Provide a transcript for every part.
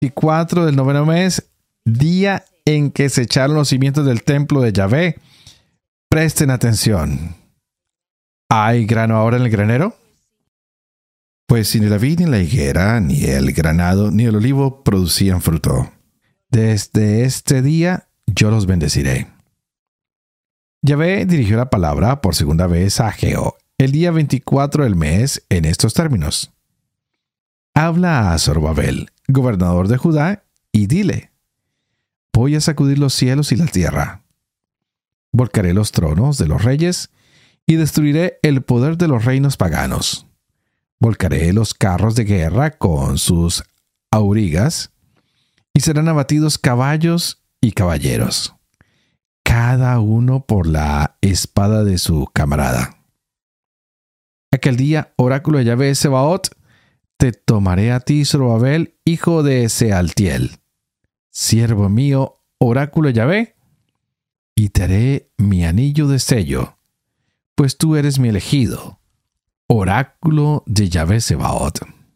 24 del noveno mes, día en que se echaron los cimientos del templo de Yahvé. Presten atención. ¿Hay grano ahora en el granero? Pues ni la vid, ni la higuera, ni el granado, ni el olivo producían fruto. Desde este día yo los bendeciré. Yahvé dirigió la palabra por segunda vez a Ageo, el día 24 del mes, en estos términos. Habla a Zorobabel, gobernador de Judá, y dile: voy a sacudir los cielos y la tierra. Volcaré los tronos de los reyes y destruiré el poder de los reinos paganos. Volcaré los carros de guerra con sus aurigas y serán abatidos caballos y caballeros, cada uno por la espada de su camarada. Aquel día, oráculo de Yahvé Sebaot, te tomaré a ti, Zorobabel, hijo de Sealtiel, siervo mío, oráculo de Yahvé, y te haré mi anillo de sello, pues tú eres mi elegido, oráculo de Yahvé Sebaot.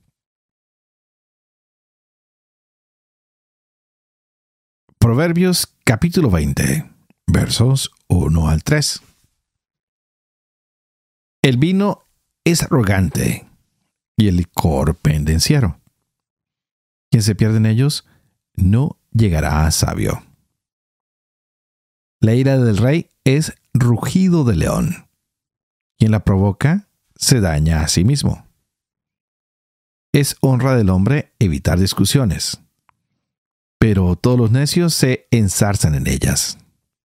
Proverbios capítulo 20, versos 1 al 3. El vino es arrogante y el licor pendenciero. Quien se pierde en ellos no llegará a sabio. La ira del rey es rugido de león. Quien la provoca se daña a sí mismo. Es honra del hombre evitar discusiones, pero todos los necios se enzarzan en ellas.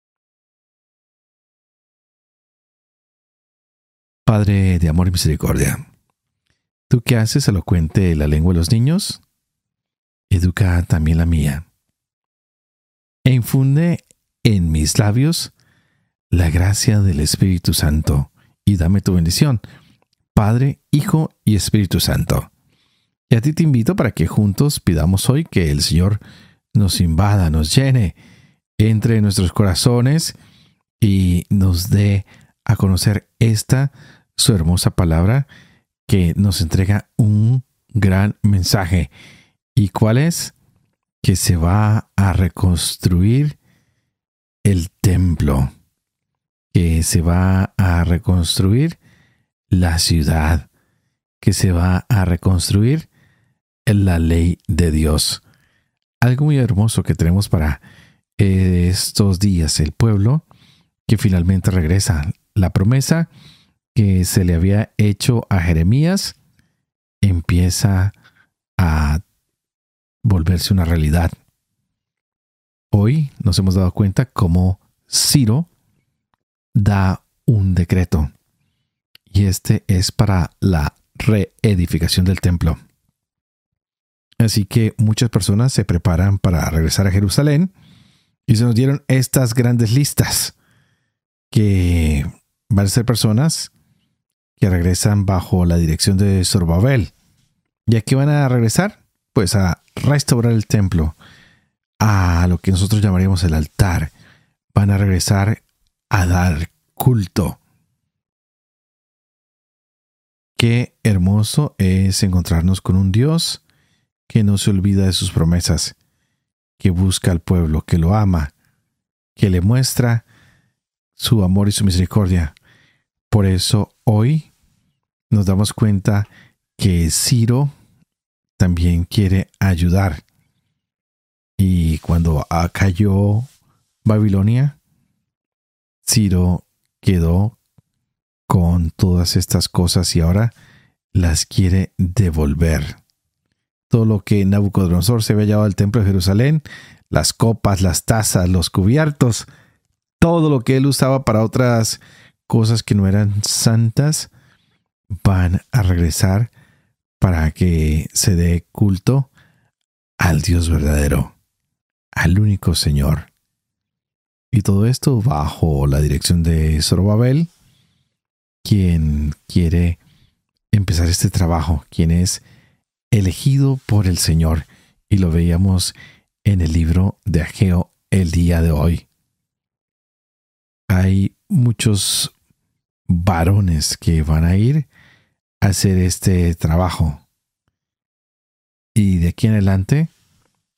Padre de amor y misericordia, tú que haces elocuente la lengua de los niños, educa también la mía, e infunde en mis labios la gracia del Espíritu Santo, y dame tu bendición, Padre, Hijo y Espíritu Santo. Y a ti te invito para que juntos pidamos hoy que el Señor nos invada, nos llene, entre en nuestros corazones y nos dé a conocer esta, su hermosa palabra, que nos entrega un gran mensaje. ¿Y cuál es? Que se va a reconstruir el templo, que se va a reconstruir la ciudad, que se va a reconstruir la ley de Dios. Algo muy hermoso que tenemos para estos días, el pueblo que finalmente regresa. La promesa que se le había hecho a Jeremías empieza a volverse una realidad. Hoy nos hemos dado cuenta cómo Ciro da un decreto, y este es para la reedificación del templo. Así que muchas personas se preparan para regresar a Jerusalén, y se nos dieron estas grandes listas que van a ser personas que regresan bajo la dirección de Zorobabel. ¿Y a qué van a regresar? Pues a restaurar el templo, a lo que nosotros llamaríamos el altar. Van a regresar a dar culto. Qué hermoso es encontrarnos con un Dios que no se olvida de sus promesas, que busca al pueblo, que lo ama, que le muestra su amor y su misericordia. Por eso hoy nos damos cuenta que Ciro también quiere ayudar. Y cuando cayó Babilonia, Ciro quedó con todas estas cosas y ahora las quiere devolver. Todo lo que Nabucodonosor se había llevado al templo de Jerusalén, las copas, las tazas, los cubiertos, todo lo que él usaba para otras cosas que no eran santas, van a regresar para que se dé culto al Dios verdadero, al único Señor. Y todo esto bajo la dirección de Zorobabel, quien quiere empezar este trabajo, quien es elegido por el Señor. Y lo veíamos en el libro de Ageo el día de hoy. Hay muchos varones que van a ir a hacer este trabajo. Y de aquí en adelante